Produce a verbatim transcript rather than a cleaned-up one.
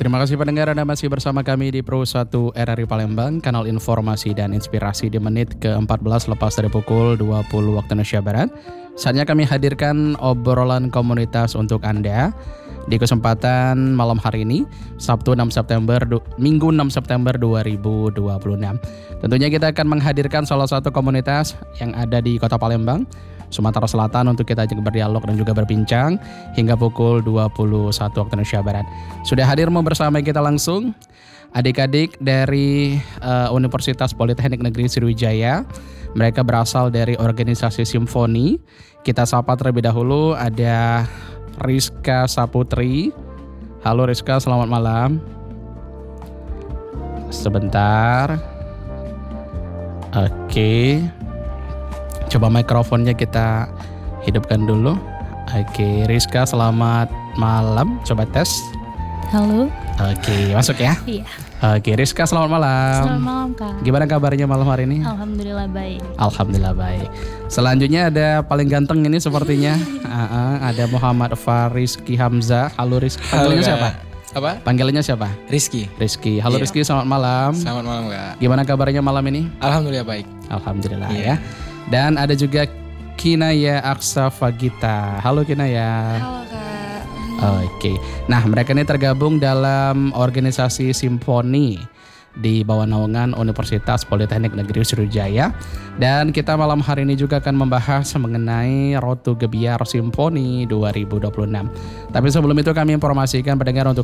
Terima kasih pendengar, Anda masih bersama kami di Pro satu R R I Palembang, kanal informasi dan inspirasi di menit ke empat belas lepas dari pukul dua puluh waktu Indonesia Barat. Saatnya kami hadirkan obrolan komunitas untuk Anda di kesempatan malam hari ini, Sabtu enam September, Minggu enam September dua ribu dua puluh enam. Tentunya kita akan menghadirkan salah satu komunitas yang ada di Kota Palembang, Sumatera Selatan untuk kita berdialog dan juga berbincang hingga pukul dua puluh satu waktu Indonesia Barat. Sudah hadir mau bersama kita langsung adik-adik dari uh, Universitas Politeknik Negeri Sriwijaya. Mereka berasal dari organisasi Simfoni. Kita sapa terlebih dahulu ada Rizka Saputri. Halo Rizka, selamat malam. Sebentar. Oke. Coba mikrofonnya kita hidupkan dulu. Oke, Rizka selamat malam. Coba tes. Halo. Oke, masuk ya? Iya. Oke, Rizka selamat malam. Selamat malam Kak. Gimana kabarnya malam hari ini? Alhamdulillah baik. Alhamdulillah baik. Selanjutnya ada paling ganteng ini sepertinya. uh-uh, ada Muhammad Fariski Hamzah. Halo Rizky. Panggilannya Halo, siapa? Apa? Panggilannya siapa? Rizky. Rizky. Halo Iya. Rizky, selamat malam. Selamat malam Kak. Gimana kabarnya malam ini? Alhamdulillah baik. Alhamdulillah ya. Iya. Dan ada juga Kinaya Aksa Fagita. Halo Kinaya. Halo Kak. Oke. Nah, mereka ini tergabung dalam organisasi Simfoni di bawah naungan Universitas Politeknik Negeri Sriwijaya. Dan kita malam hari ini juga akan membahas mengenai Road to Gebiar Simfoni dua ribu dua puluh enam. Tapi sebelum itu kami informasikan pendengar untuk